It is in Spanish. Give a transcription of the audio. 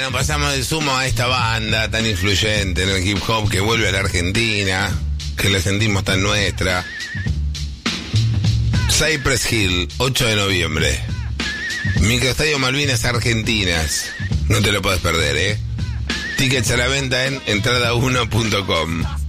Bueno, pasamos de sumo a esta banda tan influyente en el hip hop que vuelve a la Argentina, que la sentimos tan nuestra. Cypress Hill, 8 de noviembre. Microestadio Malvinas Argentinas. No te lo podés perder, ¿eh? Tickets a la venta en entrada1.com.